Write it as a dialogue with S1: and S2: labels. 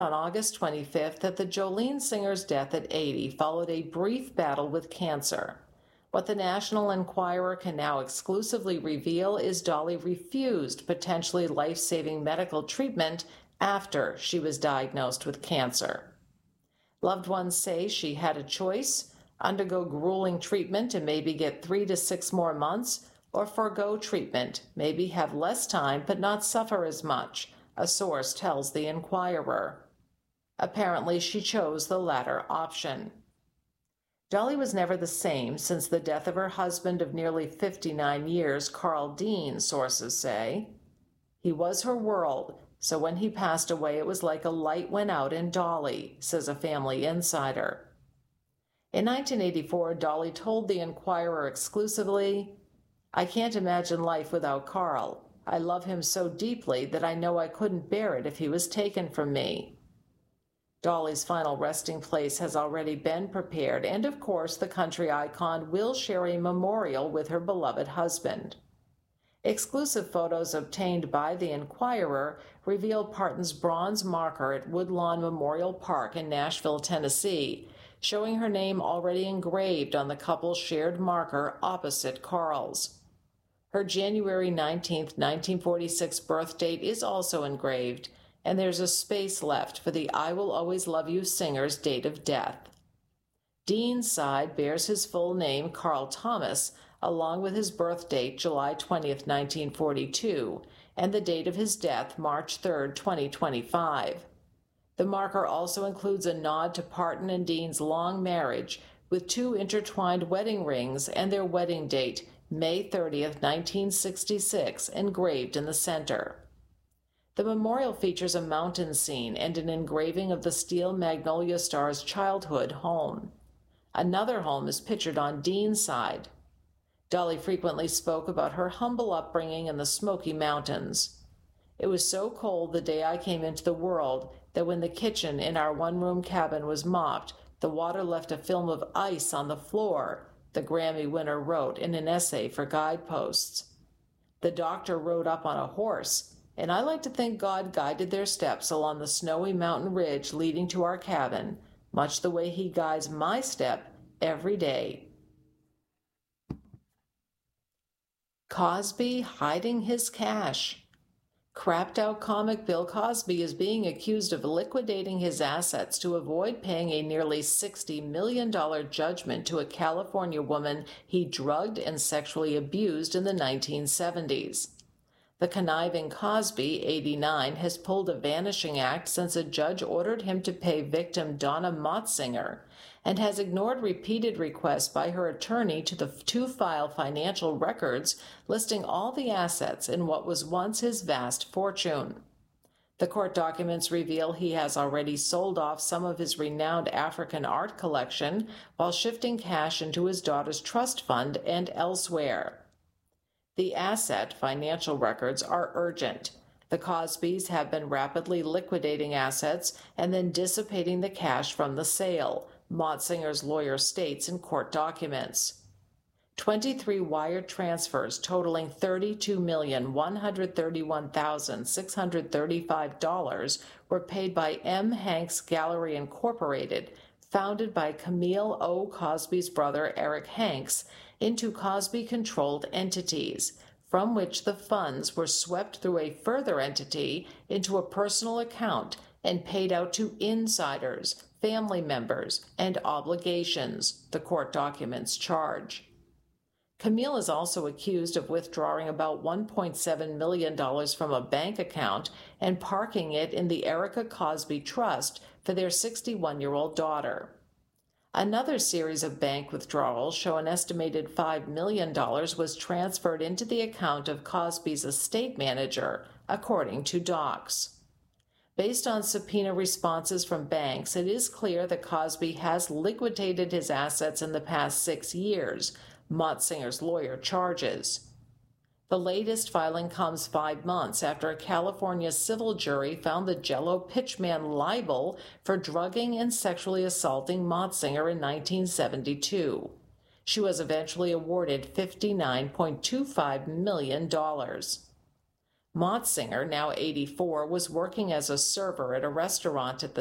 S1: On August 25th that the Jolene singer's death at 80 followed a brief battle with cancer. What the National Enquirer can now exclusively reveal is Dolly refused potentially life-saving medical treatment after she was diagnosed with cancer. Loved ones say she had a choice: undergo grueling treatment and maybe get 3 to 6 more months, or forego treatment, maybe have less time but not suffer as much, a source tells the Enquirer. Apparently, she chose the latter option. Dolly was never the same since the death of her husband of nearly 59 years, Carl Dean, sources say. He was her world, so when he passed away it was like a light went out in Dolly, says a family insider. In 1984, Dolly told the Enquirer exclusively, "I can't imagine life without Carl. I love him so deeply that I know I couldn't bear it if he was taken from me." Dolly's final resting place has already been prepared, and of course the country icon will share a memorial with her beloved husband. Exclusive photos obtained by the Enquirer reveal Parton's bronze marker at Woodlawn Memorial Park in Nashville, Tennessee, showing her name already engraved on the couple's shared marker opposite Carl's. Her January 19, 1946 birth date is also engraved, and there's a space left for the "I Will Always Love You" singer's date of death. Dean's side bears his full name, Carl Thomas, along with his birth date, July 20, 1942, and the date of his death, March 3, 2025. The marker also includes a nod to Parton and Dean's long marriage, with 2 intertwined wedding rings and their wedding date, May 30, 1966, engraved in the center. The memorial features a mountain scene and an engraving of the Steel Magnolia Star's childhood home. Another home is pictured on Dean's side. Dolly frequently spoke about her humble upbringing in the Smoky Mountains. "It was so cold the day I came into the world that when the kitchen in our one-room cabin was mopped, the water left a film of ice on the floor," the Grammy winner wrote in an essay for Guideposts. "The doctor rode up on a horse, and I like to think God guided their steps along the snowy mountain ridge leading to our cabin, much the way he guides my step every day." Cosby hiding his cash. Crapped-out comic Bill Cosby is being accused of liquidating his assets to avoid paying a nearly $60 million judgment to a California woman he drugged and sexually abused in the 1970s. The conniving Cosby, 89, has pulled a vanishing act since a judge ordered him to pay victim Donna Motzinger, and has ignored repeated requests by her attorney to file financial records listing all the assets in what was once his vast fortune. The court documents reveal he has already sold off some of his renowned African art collection while shifting cash into his daughter's trust fund and elsewhere. The asset financial records are urgent. The Cosbys have been rapidly liquidating assets and then dissipating the cash from the sale, Motzinger's lawyer states in court documents. 23 wire transfers totaling $32,131,635 were paid by M. Hanks Gallery Incorporated, founded by Camille O. Cosby's brother Eric Hanks, into Cosby-controlled entities, from which the funds were swept through a further entity into a personal account and paid out to insiders, family members, and obligations, the court documents charge. Camille is also accused of withdrawing about $1.7 million from a bank account and parking it in the Erica Cosby Trust for their 61-year-old daughter. Another series of bank withdrawals show an estimated $5 million was transferred into the account of Cosby's estate manager, according to docs. Based on subpoena responses from banks, it is clear that Cosby has liquidated his assets in the past 6 years, Motzinger's lawyer charges. The latest filing comes 5 months after a California civil jury found the Jell-O pitchman liable for drugging and sexually assaulting Motzinger in 1972. She was eventually awarded $59.25 million. Motzinger, now 84, was working as a server at a restaurant at the